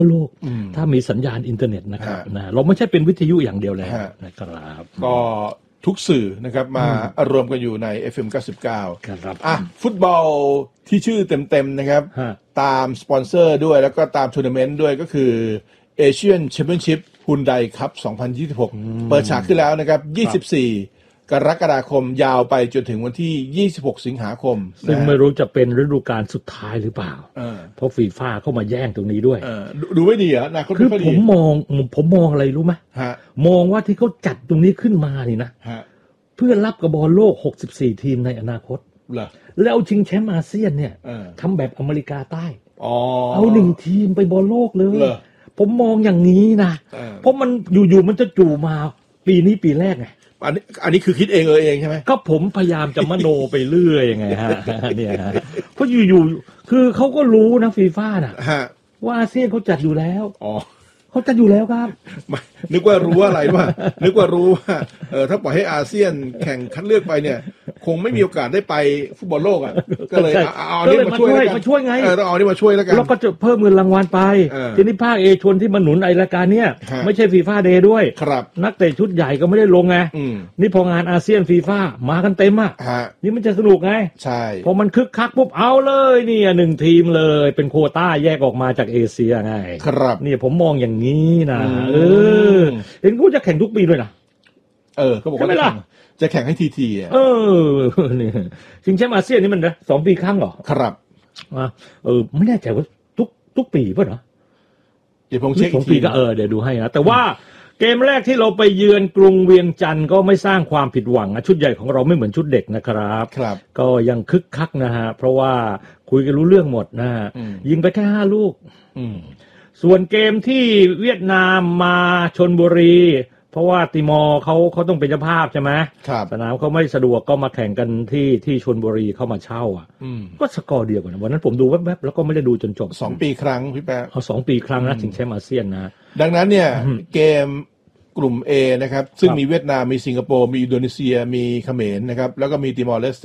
โลกถ้ามีสัญญาณอินเทอร์เน็ตนะครับนะเราไม่ใช่เป็นวิทยุอย่างเดียวแล้วนะครับก็ทุกสื่อนะครับมารวมกันอยู่ใน FM 99 ครับฟุตบอลที่ชื่อเต็มๆนะครับตามสปอนเซอร์ด้วยแล้วก็ตามทัวร์นาเมนต์ด้วยก็คือ Asian Championship Hyundai Cup 2026 เปิดฉากขึ้นแล้วนะครับ24 กรกฎาคมยาวไปจนถึงวันที่26 สิงหาคมซึ่งไม่รู้จะเป็นฤดูกาลสุดท้ายหรือเปล่าเพราะฟีฟ่าเข้ามาแย่งตรงนี้ด้วยดูไม่ดีอ่ะนะคือผมมองอะไรรู้ไหมมองว่าที่เขาจัดตรงนี้ขึ้นมานี่นะเพื่อรับกับบอลโลก64 ทีมในอนาคตแล้วชิงแชมป์อาเซียนเนี่ยทำแบบอเมริกาใต้เอา1 ทีมไปบอลโลกเลยผมมองอย่างนี้นะเพราะมันอยู่ๆมันจะจู่มาปีนี้ปีแรกไงอันนี้คือคิดเองใช่ไหมก็ผมพยายามจะมโนไปเรื่อยยังไงฮะเนี่ยเพราะอยู่ๆคือเขาก็รู้นะฟีฟ่าน่ะว่าอาเซียนเขาจัดอยู่แล้วเขาจัดอยู่แล้วครับนึกว่ารู้อะไรว่านึกว่ารู้ว่าถ้าปล่อยให้อาเซียนแข่งคัดเลือกไปเนี่ยคงไม่มีโอกาสได้ไปฟุตบอลโลกอ่ะก็เลยเอาอันนี้มาช่วยไงต้องเอาอันนี้มาช่วยแล้วกันแล้วก็จะเพิ่มเงินรางวัลไปทีนี้ภาคเอกชนที่มาหนุนไอรายการเนี้ยไม่ใช่ฟีฟ่าเดย์ด้วยนักเตะชุดใหญ่ก็ไม่ได้ลงไงนี่พองานอาเซียนฟีฟ่ามากันเต็มอ่ะนี่มันจะสนุกไงใช่พอมันคึกคักปุ๊บเอาเลยนี่1 ทีมเลยเป็นโควต้าแยกออกมาจากเอเชียไงครับนี่ผมมองอย่างนี้นะเห็นกูจะแข่งทุกปีด้วยนะเขาบอกว่าจะแข่งให้ทีอ่ะนี่ชิงแชมป์อาเซียนนี่มันนะ2 ปีครั้งเหรอครับไม่แน่ใจว่าทุกปีป่ะเนาะเดี๋ยวผมเช็ค 2 ปีก็เดี๋ยวดูให้นะแต่ว่าเกมแรกที่เราไปเยือนกรุงเวียงจันทร์ก็ไม่สร้างความผิดหวังนะชุดใหญ่ของเราไม่เหมือนชุดเด็กนะครับก็ยังคึกคักนะฮะเพราะว่าคุยกันรู้เรื่องหมดนะฮะยิงไปแค่5 ลูกส่วนเกมที่เวียดนามมาชลบุรีเพราะว่าติมอร์เขาต้องเป็นเจ้าภาพใช่ไหมสนามเขาไม่สะดวกก็มาแข่งกันที่ชลบุรีเข้ามาเช่าก็สกอร์เดียวกันวันนั้นผมดูแวบๆแล้วก็ไม่ได้ดูจนจบ 2 ปีครั้งพี่แป๊ะ 2 ปีครั้งนะชิงแชมป์อาเซียนนะดังนั้นเนี่ยเกมกลุ่ม A นะครับซึ่งมีเวียดนามมีสิงคโปร์มีอินโดนีเซียมีเขมรนะครับแล้วก็มีติมอร์เลสเต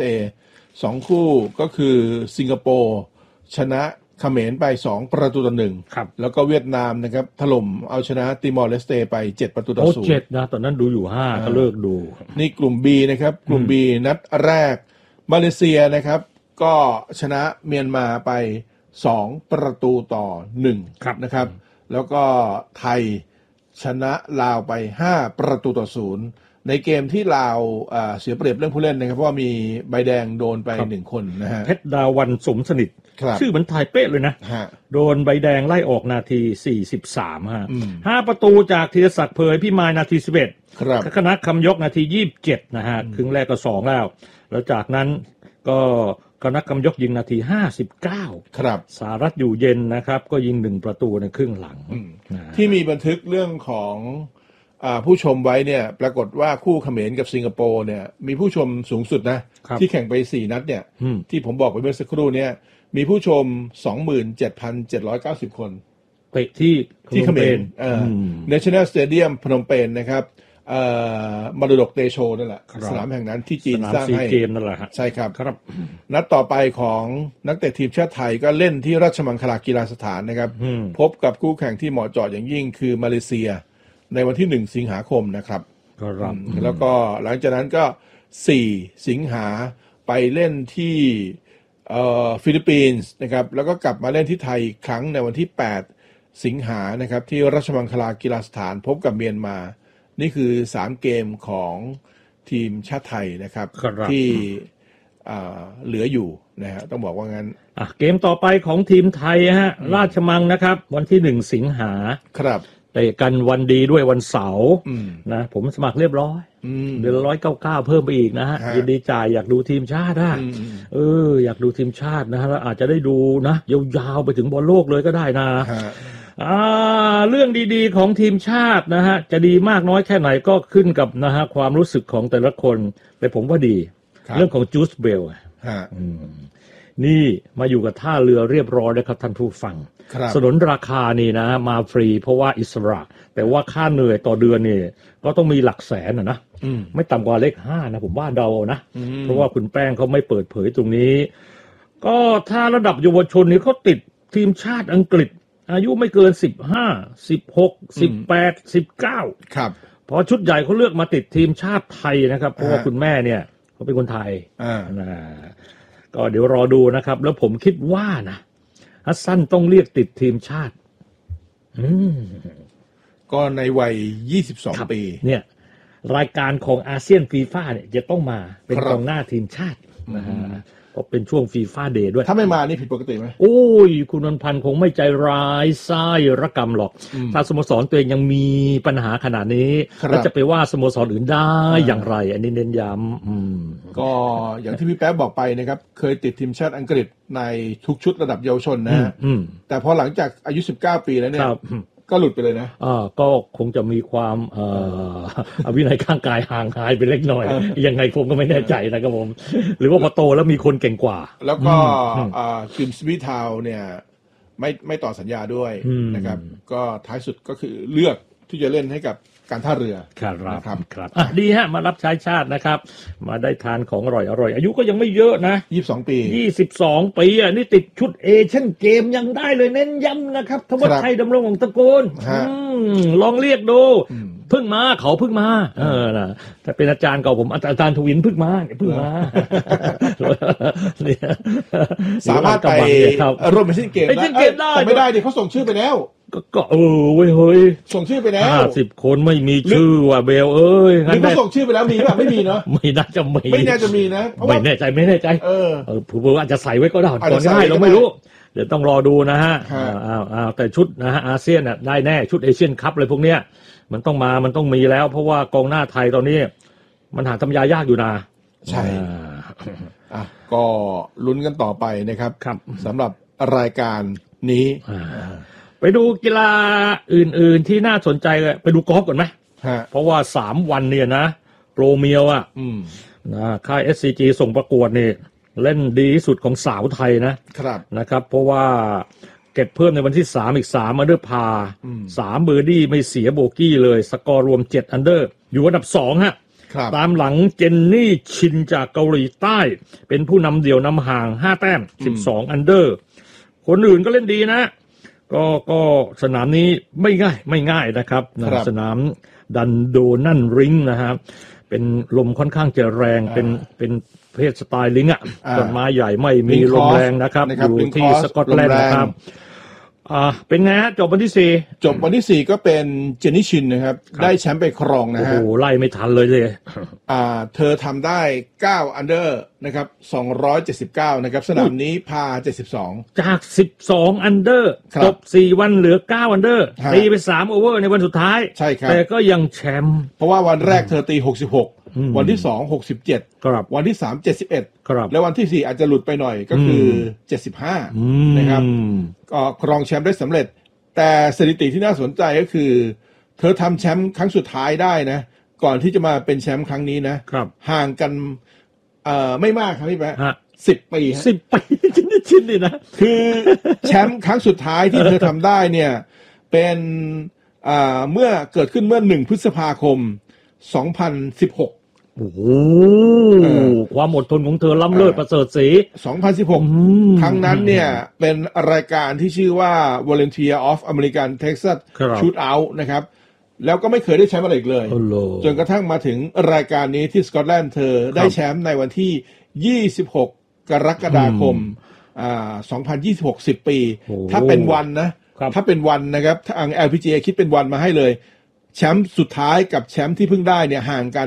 2 คู่ก็คือสิงคโปร์ชนะเขมรไป2-1แล้วก็เวียดนามนะครับถล่มเอาชนะติมอร์เลสเตไป7-0 7นะตอนนั้นดูอยู่5ก็เลิกดูนี่กลุ่ม B นะครับกลุ่ม B นัดแรกมาเลเซียนะครับก็ชนะเมียนมาไป2-1นะครับแล้วก็ไทยชนะลาวไป5-0ในเกมที่ลาวเสียเปรียบเรื่องผู้เล่นนะครับเพราะว่ามีใบแดงโดนไป1 คนนะฮะเพชรดาวันสมสนิทชื่อเหมือนไทยเป๊ะเลยนะโดนใบแดงไล่ออกนาที43ฮะ5 ประตูจากธีรศักดิ์เผยพี่มายนาที11คณะคำยกนาที27นะฮะครึ่งแรกก็2แล้วจากนั้นก็คณะคำยกยิงนาที59 ครับสารัตน์อยู่เย็นนะครับก็ยิง1 ประตูในครึ่งหลังที่มีบันทึกเรื่องของผู้ชมไว้เนี่ยปรากฏว่าคู่เขมรกับสิงคโปร์เนี่ยมีผู้ชมสูงสุดนะที่แข่งไป4 นัดเนี่ยที่ผมบอกไปเมื่อสักครู่เนี่ยมีผู้ชม 27,790 คนไปที่เขมรNational Stadium พนมเปญนะครับมรดกเตโชนั่นแหละสนามแห่งนั้นที่จีนสร้างให้เกมนั่นแหละใช่ครับนัดต่อไปของนักเตะทีมชาติไทยก็เล่นที่ราชมังคลากีฬาสถานนะครับพบกับคู่แข่งที่เหมาะเจาะอย่างยิ่งคือมาเลเซียในวันที่1 สิงหาคมนะครับแล้วก็หลังจากนั้นก็4 สิงหาไปเล่นที่ฟิลิปปินส์นะครับแล้วก็กลับมาเล่นที่ไทยอีกครั้งในวันที่8 สิงหานะครับที่ราชมังคลากีฬาสถานพบกับเมียนมานี่คือ3 เกมของทีมชาติไทยนะครับที่เหลืออยู่นะฮะต้องบอกว่างั้นเกมต่อไปของทีมไทยฮะราชมังนะครับวันที่1 สิงหาครับเตะกันวันดีด้วยวันเสาร์นะผมสมัครเรียบร้อยเดือนละ199เพิ่มไปอีกนะฮะยินดีจ่ายอยากดูทีมชาติอยากดูทีมชาตินะฮะแล้วอาจจะได้ดูนะยาวๆไปถึงบอลโลกเลยก็ได้นะเรื่องดีๆของทีมชาตินะฮะจะดีมากน้อยแค่ไหนก็ขึ้นกับนะฮะความรู้สึกของแต่ละคนแต่ผมว่าดีเรื่องของจูสเบลนี่มาอยู่กับท่าเรือเรียบร้อยแล้วครับท่านผู้ฟังสนนราคานี่นะมาฟรีเพราะว่าอิสระแต่ว่าค่าเหนื่อยต่อเดือนนี่ก็ต้องมีหลักแสนนะไม่ต่ำกว่าเลข5นะผมว่าเดานะเพราะว่าคุณแป้งเขาไม่เปิดเผยตรงนี้ก็ถ้าระดับเยาวชนนี่เขาติดทีมชาติอังกฤษอายุไม่เกิน15 16 18 19 ครับพอชุดใหญ่เขาเลือกมาติดทีมชาติไทยนะครับเพราะว่าคุณแม่เนี่ยเขาเป็นคนไทยก็เดี๋ยวรอดูนะครับแล้วผมคิดว่านะฮัสซันต้องเรียกติดทีมชาติก็ในวัย22 ปีเนี่ยรายการของอาเซียนฟีฟ่าเนี่ยจะต้องมาเป็นกองหน้าทีมชาตินะฮะก็เป็นช่วงฟีฟ่าเดย์ด้วยถ้าไม่มานี่ผิดปกติไหมโอ้ยคุณนนท์พันธ์คงไม่ใจร้ายซ่ายระกรรมหรอกถ้าสโมสรตัวเองยังมีปัญหาขนาดนี้แล้วจะไปว่าสโมสรอื่นได้อย่างไรอันนี้เน้นย้ำก็อย่างที่พี่แป๊บบอกไปนะครับเคยติดทีมชาติอังกฤษในทุกชุดระดับเยาวชนนะแต่พอหลังจากอายุ19 ปีแล้วเนี่ยก็หลุดไปเลยนะก็คงจะมีความวินัยข้างกายห่างหายไปเล็กน้อยยังไงผมก็ไม่แน่ใจนะครับผมหรือว่าพอโตแล้วมีคนเก่งกว่าแล้วก็ทีมสวีททาวน์เนี่ยไม่ต่อสัญญาด้วยนะครับก็ท้ายสุดก็คือเลือกที่จะเล่นให้กับการท่าเรือครับดีฮะมารับใช้ชาตินะครับมาได้ทานของอร่อยอายุก็ยังไม่เยอะนะ 22 ปีอ่ะนี่ติดชุดเอเชียนเกมยังได้เลยเน้นย้ำนะครับธวัชชัยดำรงวงศ์ตระกูลลองเรียกดูเพิ่งมาเขาเพิ่งมานะแต่เป็นอาจารย์เก่าผมอาจารย์ทวินเพิ่งมาสามารถไปร่วมเอเชียนเกมได้แต่ไม่ได้ดิเขาส่งชื่อไปแล้วก็เว้ยเฮ้ยส่งชื่อไปแล้ว 50 คนไม่มีชื่อว่ะเบลเอ้ยงั้นเขาส่งชื่อไปแล้วมีป่ะไม่มีเนาะไม่น่าจะมีไม่น่าจะมีนะไม่แน่ใจผมว่าอาจจะใส่ไว้ก็ได้ก่อนได้เราไม่รู้เดี๋ยวต้องรอดูนะฮะแต่ชุดนะฮะอาเซียนน่ะได้แน่ชุดเอเชียนคัพเลยพวกเนี้ยมันต้องมีแล้วเพราะว่ากองหน้าไทยตอนนี้มันหาทำยายากอยู่นะใช่ก็ลุ้นกันต่อไปนะครับสำหรับรายการนี้ไปดูกีฬาอื่นๆที่น่าสนใจเลยไปดูกอล์ฟก่อนไหมเพราะว่า3 วันเนี่ยนะโปรเมียวค่าย SCG ส่งประกวดนี่เล่นดีที่สุดของสาวไทยนะครับเพราะว่าเก็บเพิ่มในวันที่3อีก3อันเดอร์พา3เบอร์ดี้ไม่เสียโบกี้เลยสกอร์รวม7อันเดอร์อยู่อันดับ2ฮะตามหลังเจนนี่ชินจากเกาหลีใต้เป็นผู้นำเดี่ยวนำห่าง5 แต้ม12อันเดอร์คนอื่นก็เล่นดีนะก็สนามนี้ไม่ง่ายนะครับสนามดันโดนันริงนะครับเป็นลมค่อนข้างจะแรงเป็นเพศสไตล์ลิงต้นไม้ใหญ่ไม่มีลมแรงนะครับอยู่ที่สกอตแลนด์นะครับเป็นไงฮะจบวันที่4ก็เป็นเจนนี่ชินนะครับได้แชมป์ไปครองนะฮะโอ้โหไล่ไม่ทันเลยเธอทำได้9อันเดอร์นะครับ279นะครับสนามนี้พา72 จาก12อันเดอร์จบ4วันเหลือ9อันเดอร์ตีไป3โอเวอร์ในวันสุดท้ายใช่ครับแต่ก็ยังแชมป์เพราะว่าวันแรกเธอตี66วันที่2 67วันที่3 71แล้ววันที่4อาจจะหลุดไปหน่อยก็คือ75นะครับก็ครองแชมป์ได้สำเร็จแต่สถิติที่น่าสนใจก็คือเธอทำแชมป์ครั้งสุดท้ายได้นะก่อนที่จะมาเป็นแชมป์ครั้งนี้นะห่างกันไม่มากครับพี่แป๊ะ10 ปี 10 ปีชิ้นนี่นะคือแชมป์ครั้งสุดท้ายที่เธอทำได้เนี่ยเป็นเมื่อเกิดขึ้นเมื่อ1 พฤษภาคม 2016 โอ้โหความอดทนของเธอล้ำเลิศประเสริฐศรี 2016ครั้งนั้นเนี่ยเป็นรายการที่ชื่อว่า Volunteer of American Texas Shootout นะครับแล้วก็ไม่เคยได้แชมป์อะไรอีกเลยจนกระทั่งมาถึงรายการนี้ที่สกอตแลนด์เธอได้แชมป์ในวันที่26 กรกฎาคม2026 10 ปีถ้าเป็นวันนะถ้าเป็นวันนะครับทาง LPGA คิดเป็นวันมาให้เลยแชมป์สุดท้ายกับแชมป์ที่เพิ่งได้เนี่ยห่างกัน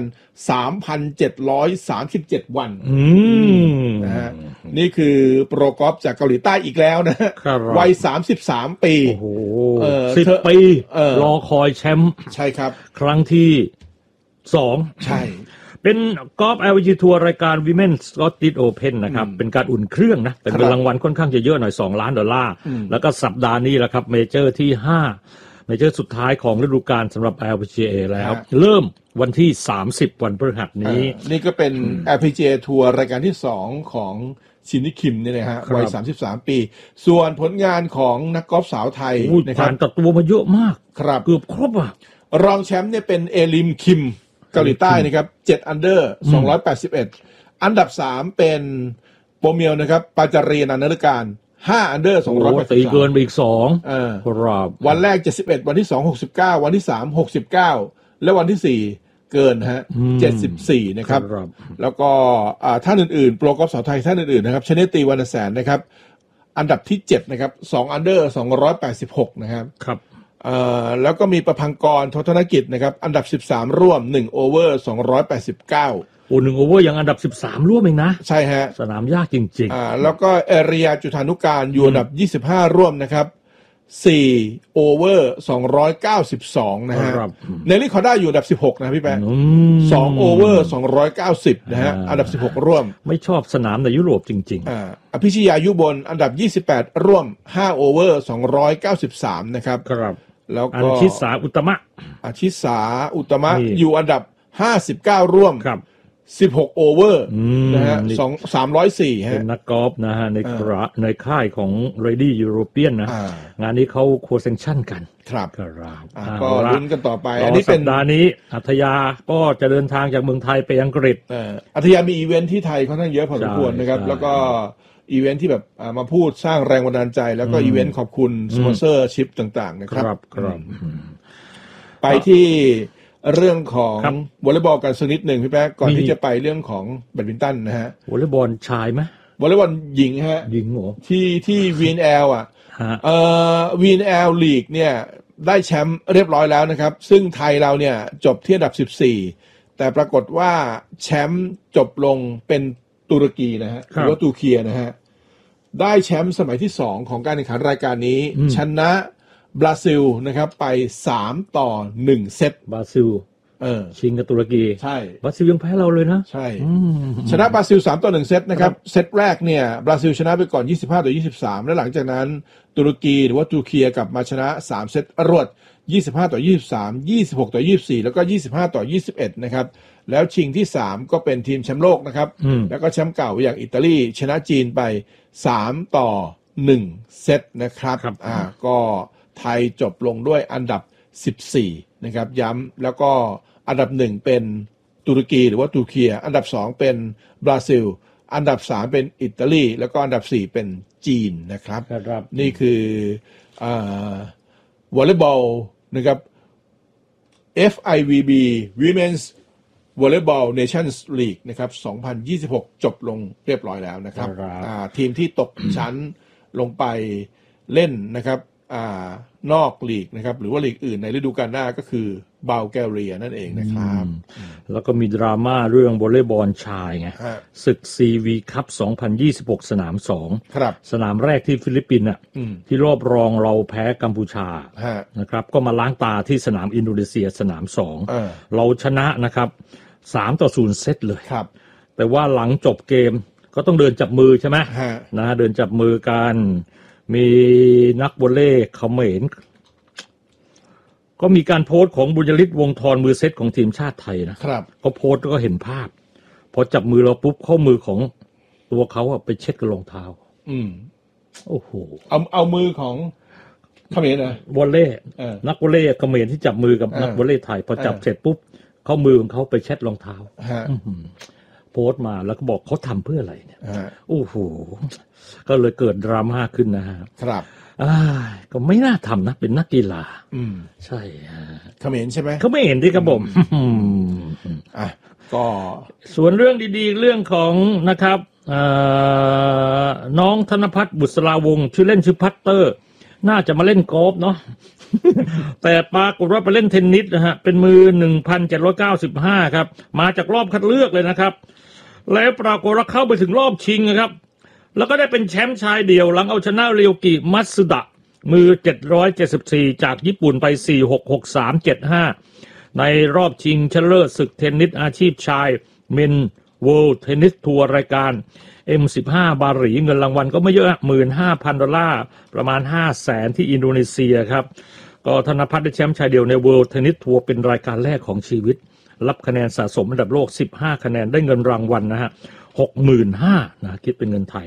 3,737 วันนะฮะนี่คือโปรกอล์ฟจากเกาหลีใต้อีกแล้วนะวัย33 ปีโอ้โห10 ปีรอคอยแชมป์ใช่ครับครั้งที่2 ใช่เป็นกอล์ฟ LPGA ทัวร์รายการ Women's Scottish Open นะครับเป็นการอุ่นเครื่องนะเป็นรางวัลค่อนข้างจะเยอะหน่อย$2 ล้านแล้วก็สัปดาห์นี้แหละครับเมเจอร์ที่5เมเจอร์สุดท้ายของฤดูกาลสำหรับ LPGA แล้วเริ่มวันที่30วันพฤหัสนี้นี่ก็เป็น LPGA ทัวร์รายการที่2ของชินนิคิมเนี่ยนะฮะวัย33 ปีส่วนผลงานของนักกอล์ฟสาวไทยนะครับผ่านตัดตัวมาเยอะมากเกือบครบรองแชมป์เนี่ยเป็นเอลิมคิมเกาหลีใต้นะครับ7อันเดอร์281อันดับ3เป็นโปรเมียวนะครับปาจารีนันทการ 5 อันเดอร์283 ตีเกินไปอีก2ครับวันแรก71วันที่2 69วันที่3 69และวันที่4เกินฮะ74นะครับแล้วก็ท่านอื่นๆโปรกอล์ฟสาวไทยท่านอื่นๆนะครับชเนตีวรรณแสนนะครับอันดับที่7นะครับ2 อันเดอร์286นะครับครับแล้วก็มีประภังกร ทศนกิจนะครับอันดับ13ร่วม1โอเวอร์289 โอ้1โอเวอร์ยังอันดับ13ร่วมเองนะใช่ฮะสนามยากจริงๆแล้วก็เอเรียจุฑานุการอยู่อันดับ25ร่วมนะครับ4โอเวอร์292นะฮะเนลลี่คอร์ด้าอยู่อันดับ16นะพี่แป๊ะ2โอเวอร์290นะฮะอันดับ16ร่วมไม่ชอบสนามในยุโรปจริงๆอภิชยายุบลอันดับ28ร่วม5โอเวอร์293นะครับครับแล้วก็อาชิสาอุตมะอยู่อันดับ59ร่วม16โอเวอร์นะฮะ304ฮะเป็นนักกอล์ฟนะฮะในค่ายของ Ready European นะงานนี้เขาโคเซนชั่นกันครับก็ลุ้นกันต่อไปอันนี้เป็นสัปดาห์นี้อัธยาก็จะเดินทางจากเมืองไทยไปอังกฤษอัธยามีอีเวนท์ที่ไทยค่อนข้างเยอะพอสมควรนะครับแล้วก็อีเวนท์ที่แบบมาพูดสร้างแรงบันดาลใจแล้วก็อีเวนต์ขอบคุณสปอนเซอร์ชิพต่างๆนะครับไปที่เรื่องของวอลเลย์บอลกันสักนิดหนึ่งพี่แป๊กก่อนที่จะไปเรื่องของแบดมินตันนะฮะวอลเลย์บอลชายไหมวอลเลย์บอลหญิงฮะหญิงเหรอที่ VNL VNL ลีกเนี่ยได้แชมป์เรียบร้อยแล้วนะครับซึ่งไทยเราเนี่ยจบที่อันดับ14แต่ปรากฏว่าแชมป์จบลงเป็นตุรกีนะฮะหรือว่าตูเคียนะฮะได้แชมป์สมัยที่2ของการแข่งขันรายการนี้ชนะบราซิลนะครับไป3-1เซตบราซิลชิงกับตุรกีใช่บราซิลยังแพ้เราเลยนะใช่ชนะบราซิล3-1เซตนะครับเซตแรกเนี่ยบราซิลชนะไปก่อน25-23และหลังจากนั้นตุรกีหรือว่าตูเคียกลับมาชนะ3เซตรวด25-23 26-24แล้วก็25-21นะครับแล้วชิงที่3ก็เป็นทีมแชมป์โลกนะครับแล้วก็แชมป์เก่าอย่างอิตาลีชนะจีนไป3-1เซตนะครับก็ไทยจบลงด้วยอันดับ14นะครับย้ำแล้วก็อันดับ1เป็นตุรกีหรือว่าตูเคียอันดับ2เป็นบราซิลอันดับ3เป็นอิตาลีแล้วก็อันดับ4เป็นจีนนะครับนี่คือวอลเลย์บอลนะครับ FIVB Women's Volleyball Nations League นะครับ2026จบลงเรียบร้อยแล้วนะครับทีมที่ตกชั้นลงไปเล่นนะครับนอกลีกนะครับหรือว่าลีกอื่นในฤดูกาลหน้าก็คือบัลแกเรียนั่นเองนะครับแล้วก็มีดราม่าเรื่องวอลเลย์บอลชายไงศึก CV คัพ2026สนาม2 ครับสนามแรกที่ฟิลิปปินส์ที่รอบรองเราแพ้กัมพูชานะครับก็มาล้างตาที่สนามอินโดนีเซียสนาม2เราชนะนะครับ3-0เซตเลยครับแต่ว่าหลังจบเกมก็ต้องเดินจับมือใช่ไหมนะเดินจับมือกันมีนักวอลเลย์เขมรก็มีการโพสต์ของบุญยฤทธิ์วงศ์ธรมือเซตของทีมชาติไทยนะครับเขาโพสต์ก็เห็นภาพพอจับมือเราปุ๊บข้อมือของตัวเขาไปเช็ดกับรองเท้าโอ้โหเอามือของเขมรนะวอลเลย์นักวอลเลย์เขมรที่จับมือกับนักวอลเลย์ไทยพอจับเสร็จปุ๊บข้อมือของเขาไปเช็ดรองเท้าโพสต์มาแล้วก็บอกเขาทำเพื่ออะไรเนี่ยโอ้โหก็เลยเกิดดราม่าขึ้นนะฮะครับก็ไม่น่าทำนะเป็นนักกีฬาใช่เขมรใช่ไหมเขมรที่ครับผมก็ส่วนเรื่องดีๆเรื่องของนะครับน้องธนภัทรบุษราวงศ์ชื่อเล่นชื่อพัตเตอร์น่าจะมาเล่นกอล์ฟเนาะแต่ปรากฏว่าไปเล่นเทนนิสนะฮะเป็นมือ 1,795 ครับมาจากรอบคัดเลือกเลยนะครับแล้วปรากฏว่าเข้าไปถึงรอบชิงนะครับแล้วก็ได้เป็นแชมป์ชายเดี่ยวหลังเอาชนะเรียวกิมัตสึดะมือ774จากญี่ปุ่นไป 4-6-6-3-7-5 ในรอบชิงชนะเลิศศึกเทนนิสอาชีพชายเมนเวิลด์เทนนิสทัวร์รายการ M15 บาหลีเงินรางวัลก็ไม่เยอะ $15,000 ประมาณ 500,000 ที่อินโดนีเซียครับก็ธนภัทรได้แชมป์ชายเดี่ยวในเวิลด์เทนนิสทัวร์เป็นรายการแรกของชีวิตรับคะแนนสะสมอันดับโลก15คะแนนได้เงินรางวัลนะฮะ 65,000 นะคิดเป็นเงินไทย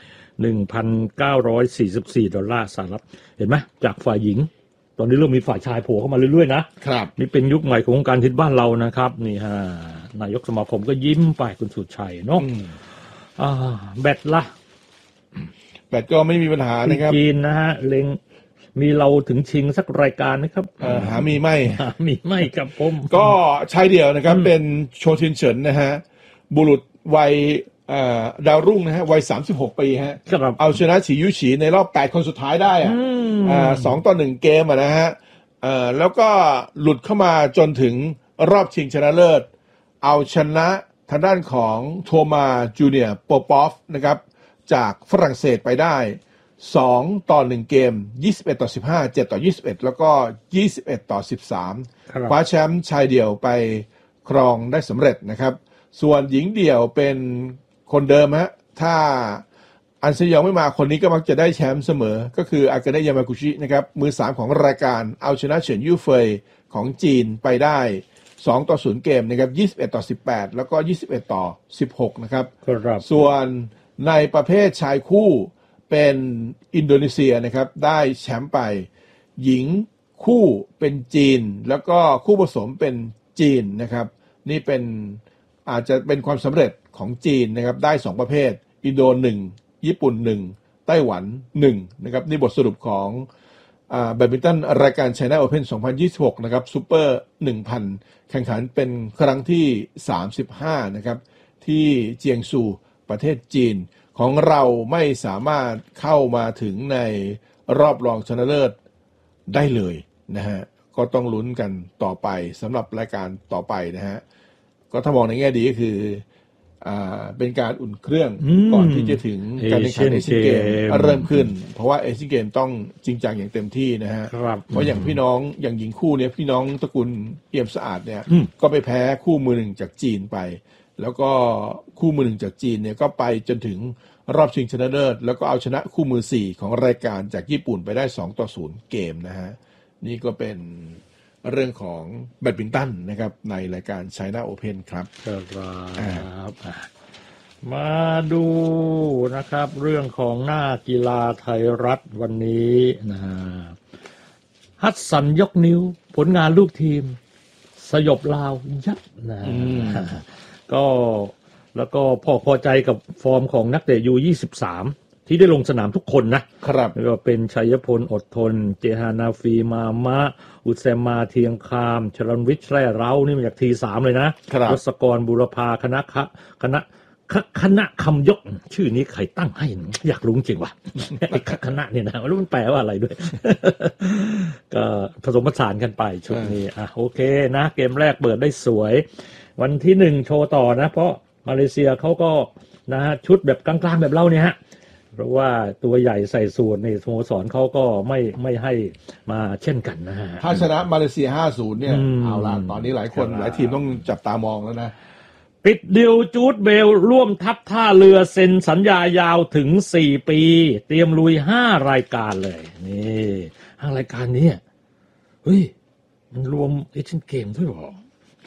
$1,944 สหรัฐเห็นไหมจากฝ่ายหญิงตอนนี้เริ่มมีฝ่ายชายโผล่เข้ามาเรื่อยๆนะครับนี่เป็นยุคใหม่ของการทิศบ้านเรานะครับนี่ฮะนายกสมาคมก็ยิ้มไปคุณสุชัยเนาะแบดละแบตก็ไม่มีปัญหานะครับจีนนะฮะเล็งมีเราถึงชิงสักรายการนะครับหามีไม่ครับผมก็ชายเดี่ยวนะครับเป็นโชทินเฉินนะฮะบุรุษวัยดาวรุ่งนะฮะวัย36 ปีฮะเอาชนะฉียูฉีในรอบ8คนสุดท้ายได้2-1 เกมนะฮะแล้วก็หลุดเข้ามาจนถึงรอบชิงชนะเลิศเอาชนะทางด้านของโทมาจูเนียร์โปปอฟนะครับจากฝรั่งเศสไปได้2-1 เกม21-15 7-21แล้วก็21-13คว้าแชมป์ชายเดี่ยวไปครองได้สำเร็จนะครับส่วนหญิงเดี่ยวเป็นคนเดิมฮะถ้าอันเซยองไม่มาคนนี้ก็มักจะได้แชมป์เสมอก็คืออากาเนะยามากุชินะครับมือ3ของรายการเอาชนะเฉินยู่เฟยของจีนไปได้2-0 เกมนะครับ21-18แล้วก็21-16นะครับส่วนในประเภทชายคู่เป็นอินโดนีเซียนะครับได้แชมป์ไปหญิงคู่เป็นจีนแล้วก็คู่ผสมเป็นจีนนะครับนี่เป็นอาจจะเป็นความสำเร็จของจีนนะครับได้2ประเภทอินโด1ญี่ปุ่น1ไต้หวัน1นะครับนี่บทสรุปของแบดมินตันรายการ China Open 2026นะครับซูเปอร์ 1,000 แข่งขันเป็นครั้งที่35นะครับที่เจียงซูประเทศจีนของเราไม่สามารถเข้ามาถึงในรอบรองชนะเลิศได้เลยนะฮะก็ต้องลุ้นกันต่อไปสำหรับรายการต่อไปนะฮะก็ถ้ามองในแง่ดีก็คือเป็นการอุ่นเครื่องก่อนที่จะถึงการแข่งขันเอเชียนเกมเริ่มขึ้นเพราะว่าเอเชียนเกมต้องจริงจังอย่างเต็มที่นะฮะเพราะอย่างพี่น้องอย่างหญิงคู่เนี้ยพี่น้องตระกูลเอี่ยมสะอาดเนี่ยก็ไปแพ้คู่มือหนึ่งจากจีนไปแล้วก็คู่มือหนึ่งจากจีนเนี่ยก็ไปจนถึงรอบชิงชนะเลิศแล้วก็เอาชนะคู่มือ4ของรายการจากญี่ปุ่นไปได้2-0 เกมนะฮะนี่ก็เป็นเรื่องของแบดมินตันนะครับในรายการ China Open ครับมาดูนะครับเรื่องของหน้ากีฬาไทยรัฐวันนี้นะฮะฮัสซันยกนิ้วผลงานลูกทีมสยบลาวยับนะก็แล้วก็พอใจกับฟอร์มของนักเตะยู23ที่ได้ลงสนามทุกคนนะครับแล้วก็เป็นชัยพลอดทนเจฮานาฟีมามะอุตเซมาเทียงคามชลันวิชแร่เร้านี่มาจากที3เลยนะยศกรบุรพาคณะคำยกชื่อนี้ใครตั้งให้อยากรู้จริงว่ะไอ้คณะเนี่ยนะไม่รู้มันแปลว่าอะไรด้วยก็ผสมผสานกันไปชุดนี้โอเคนะเกมแรกเปิดได้สวยวันที่1โชว์ต่อนะเพราะมาเลเซียเขาก็นะฮะชุดแบบกลางๆแบบเราเนี่ยฮะเพราะว่าตัวใหญ่ใส่สูทในสโมสรเขาก็ไม่ให้มาเช่นกันนะฮะถ้าชนะมาเลเซีย 5-0 เนี่ยเอาล่ะตอนนี้หลายคนหลายทีมต้องจับตามองแล้วนะปิดดิวจูดเบลร่วมทัพท่าเรือเซ็นสัญญายาวถึง4 ปีเตรียมลุย5 รายการเลยนี่5 รายการนี้เฮ้ยมันรวมเอเชียนเกมด้วยหรอ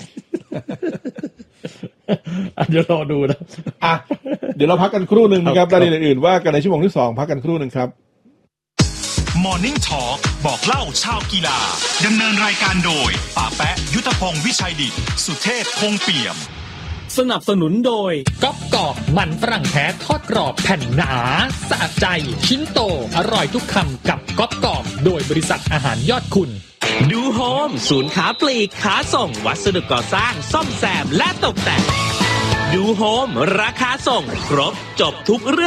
เดี๋ยวรอดูนะเดี๋ยวเราพักกันครู่หนึ่งนะครับรายละเอียดอื่นว่ากันในชั่วโมงที่2พักกันครู่หนึ่งครับ Morning Talk บอกเล่าชาวกีฬาดำเนินรายการโดยป๋าแปะยุทธพงศ์วิชัยดิษฐ์สุเทพคงเปี่ยมสนับสนุนโดยก๊อบกรอบมันฝรั่งแท้ทอดกรอบแผ่นหนาสะอาดใจชิ้นโตอร่อยทุกคำกับก๊อบกรอบโดยบริษัทอาหารยอดคุณดูโฮมศูนย์ค้าปลีกค้าส่งวัสดุก่อสร้างซ่อมแซมและตกแต่งดูโฮมราคาส่งครบจบทุกเรื่อง